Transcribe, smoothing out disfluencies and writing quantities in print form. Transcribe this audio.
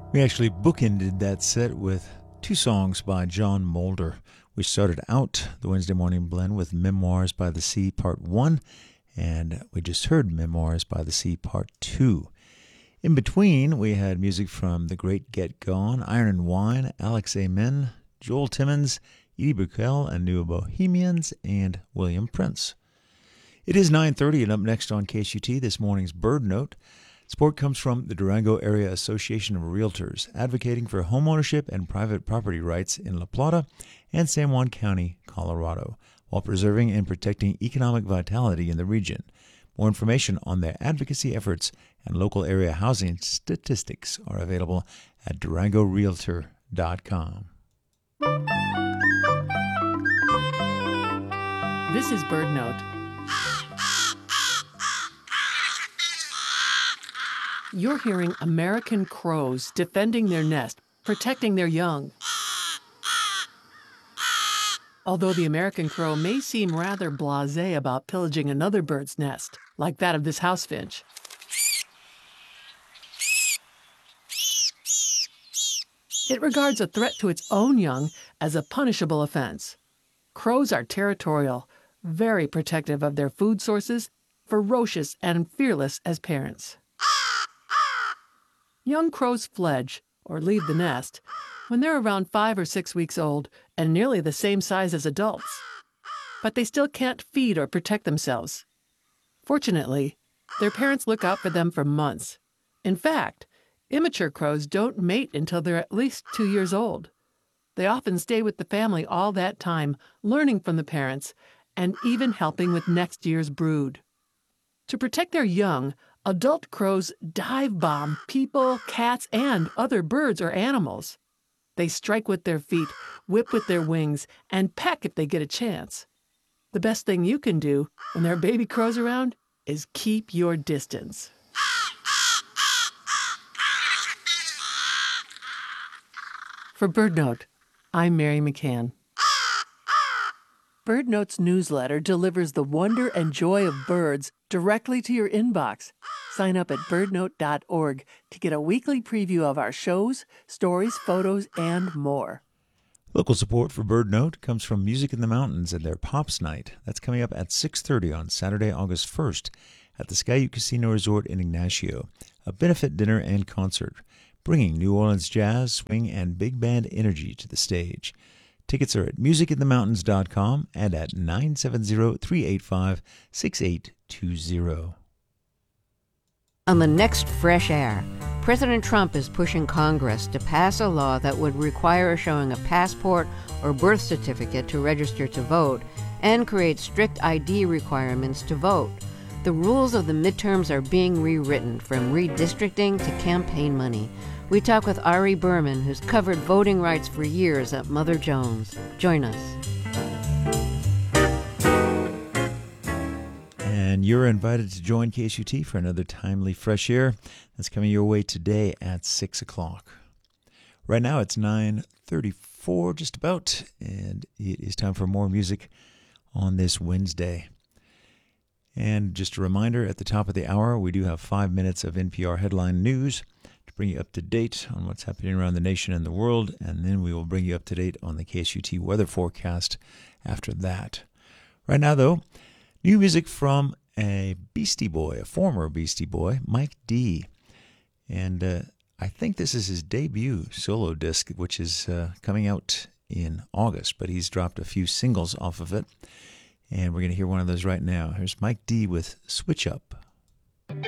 We actually bookended that set with two songs by John Mulder. We started out the Wednesday morning blend with Memoirs by the Sea Part 1, and we just heard Memoirs by the Sea Part 2. In between, we had music from The Great Get Gone, Iron and Wine, Alex Amen, Joel Timmons, Edie Brickell and New Bohemians, and William Prince. It is 9:30, and up next on KSUT, this morning's Bird Note. Support comes from the Durango Area Association of Realtors, advocating for homeownership and private property rights in La Plata and San Juan County, Colorado, while preserving and protecting economic vitality in the region. More information on their advocacy efforts and local area housing statistics are available at durangorealtor.com. This is Bird Note. You're hearing American crows defending their nest, protecting their young. Although the American crow may seem rather blasé about pillaging another bird's nest, like that of this house finch. It regards a threat to its own young as a punishable offense. Crows are territorial, very protective of their food sources, ferocious and fearless as parents. Young crows fledge, or leave the nest, when they're around 5 or 6 weeks old and nearly the same size as adults. But they still can't feed or protect themselves. Fortunately, their parents look out for them for months. In fact, immature crows don't mate until they're at least 2 years old. They often stay with the family all that time, learning from the parents and even helping with next year's brood. To protect their young, adult crows dive bomb people, cats, and other birds or animals. They strike with their feet, whip with their wings, and peck if they get a chance. The best thing you can do when there are baby crows around is keep your distance. For Bird Note, I'm Mary McCann. Bird Note's newsletter delivers the wonder and joy of birds directly to your inbox. Sign up at birdnote.org to get a weekly preview of our shows, stories, photos, and more. Local support for Bird Note comes from Music in the Mountains and their Pops Night. That's coming up at 6:30 on Saturday, August 1st at the Skyute Casino Resort in Ignacio, a benefit dinner and concert, bringing New Orleans jazz, swing, and big band energy to the stage. Tickets are at musicinthemountains.com and at 970-385-6820. On the next Fresh Air, President Trump is pushing Congress to pass a law that would require showing a passport or birth certificate to register to vote and create strict ID requirements to vote. The rules of the midterms are being rewritten, from redistricting to campaign money. We talk with Ari Berman, who's covered voting rights for years at Mother Jones. Join us. And you're invited to join KSUT for another timely Fresh Air that's coming your way today at 6 o'clock. Right now it's 9:34 just about, and it is time for more music on this Wednesday. And just a reminder, at the top of the hour, we do have 5 minutes of NPR headline news to bring you up to date on what's happening around the nation and the world, and then we will bring you up to date on the KSUT weather forecast after that. Right now, though, new music from a Beastie Boy, a former Beastie Boy, Mike D. And I think this is his debut solo disc, which is coming out in August, but he's dropped a few singles off of it. And we're going to hear one of those right now. Here's Mike D with Switch Up.